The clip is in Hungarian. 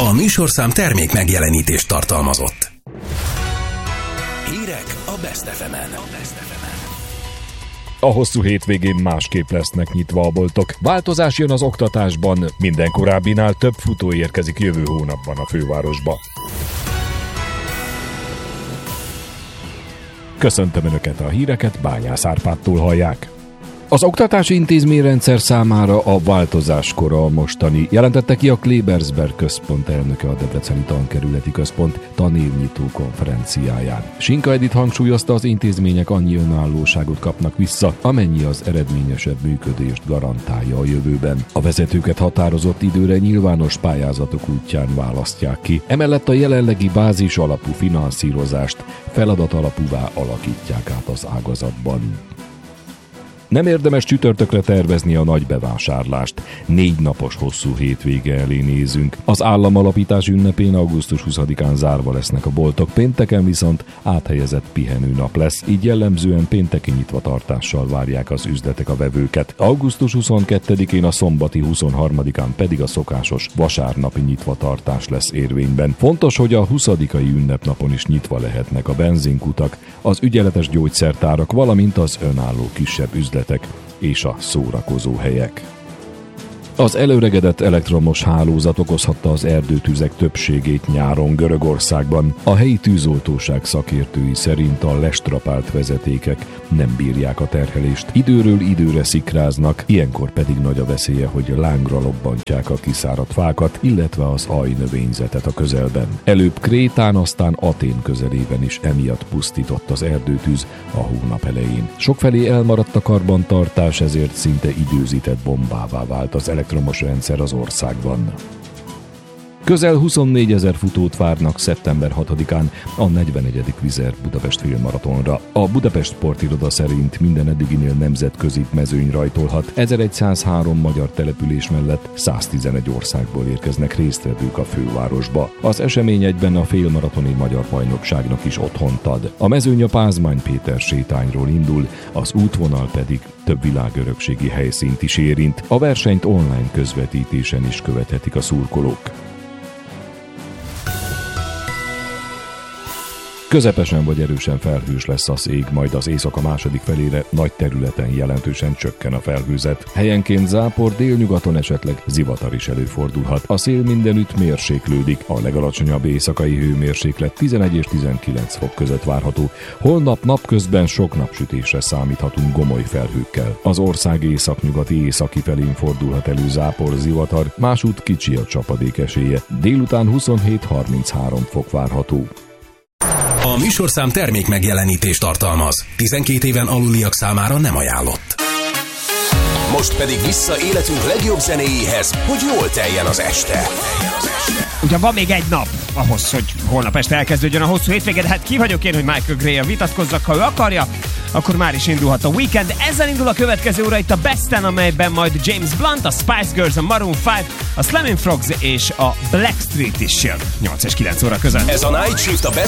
A műsorszám termék megjelenítést tartalmazott. Hírek a Best FM-en. A hosszú hétvégén másképp lesznek nyitva a boltok. Változás jön az oktatásban, minden korábbinál több futó érkezik jövő hónapban a fővárosba. Köszöntöm Önöket, a híreket Bányász Árpádtól hallják. Az oktatási intézményrendszer számára a változáskora a mostani, jelentette ki a Klebersberg Központ elnöke a Debreceni Tankerületi Központ tanévnyitó konferenciáján. Sinka Edith hangsúlyozta, az intézmények annyi önállóságot kapnak vissza, amennyi az eredményesebb működést garantálja a jövőben. A vezetőket határozott időre nyilvános pályázatok útján választják ki. Emellett a jelenlegi bázis alapú finanszírozást feladat alapúvá alakítják át az ágazatban. Nem érdemes csütörtökre tervezni a nagy bevásárlást. 4 napos hosszú hétvége elé nézünk. Az államalapítás ünnepén augusztus 20-án zárva lesznek a boltok, pénteken viszont áthelyezett pihenőnap lesz, így jellemzően pénteki nyitvatartással várják az üzletek a vevőket. Augusztus 22-én, a szombati 23-án pedig a szokásos vasárnapi nyitvatartás lesz érvényben. Fontos, hogy a 20-ai ünnepnapon is nyitva lehetnek a benzinkutak, az ügyeletes gyógyszertárak, valamint az önálló kisebb üzletek és a szórakozó helyek. Az elöregedett elektromos hálózat okozhatta az erdőtüzek többségét nyáron Görögországban. A helyi tűzoltóság szakértői szerint a lestrapált vezetékek nem bírják a terhelést. Időről időre szikráznak, ilyenkor pedig nagy a veszélye, hogy lángra lobbantják a kiszáradt fákat, illetve az ajnövényzetet a közelben. Előbb Krétán, aztán Atén közelében is emiatt pusztított az erdőtűz a hónap elején. Sokfelé elmaradt a karbantartás, ezért szinte időzített bombává vált az elektromos rendszer az országban. Közel 24 000 futót várnak szeptember 6-án a 41. Vizert Budapest félmaratonra. A Budapest Sportiroda szerint minden eddiginél nemzetközi mezőny rajtolhat. 1103 magyar település mellett 111 országból érkeznek résztvevők a fővárosba. Az esemény egyben a félmaratoni magyar bajnokságnak is otthont ad. A mezőny a Pázmány Péter sétányról indul, az útvonal pedig több világörökségi helyszínt is érint. A versenyt online közvetítésen is követhetik a szurkolók. Közepesen vagy erősen felhős lesz az ég, majd az éjszaka második felére nagy területen jelentősen csökken a felhőzet. Helyenként zápor, délnyugaton esetleg zivatar is előfordulhat. A szél mindenütt mérséklődik, a legalacsonyabb éjszakai hőmérséklet 11 és 19 fok között várható. Holnap napközben sok napsütésre számíthatunk gomoly felhőkkel. Az ország északnyugati északi felén fordulhat elő zápor, zivatar, másút kicsi a csapadék esélye. Délután 27-33 fok várható. A műsorszám termék megjelenítést tartalmaz. 12 éven aluliak számára nem ajánlott. Most pedig vissza életünk legjobb zenéjéhez, hogy jól teljen az este. Ugyan van még egy nap ahhoz, hogy holnap este elkezdődjön a hosszú hétvége, de hát ki vagyok én, hogy Michael Gray-a vitatkozzak, ha ő akarja, akkor már is indulhat a weekend. Ezzel indul a következő óra itt a Besten, amelyben majd James Blunt, a Spice Girls, a Maroon 5, a Slammin' Frogs és a Blackstreet is jön 8 és 9 óra között. Ez a Night Shift a